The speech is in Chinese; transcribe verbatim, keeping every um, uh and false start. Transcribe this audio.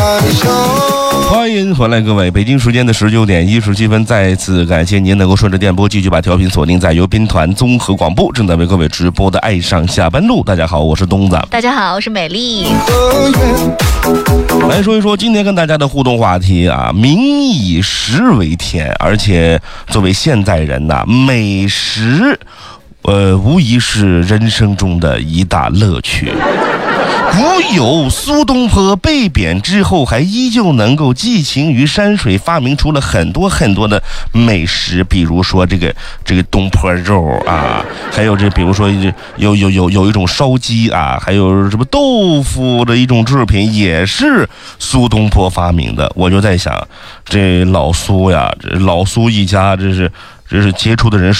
欢迎回来，各位！北京时间的十九点一十七分，再次感谢您能够顺着电波继续把调频锁定在由宾团综合广播正在为各位直播的《爱上下班路》。大家好，我是东子。 大家好，我是美丽。 来说一说今天跟大家的互动话题啊，民以食为天，而且作为现代人呐、啊，美食，呃，无疑是人生中的一大乐趣。古有苏东坡被贬之后，还依旧能够寄情于山水，发明出了很多很多的美食，比如说这个这个东坡肉啊，还有这比如说有有有有一种烧鸡啊，还有什么豆腐的一种制品，也是苏东坡发明的。我就在想，这老苏呀，这老苏一家，这是这是杰出的人。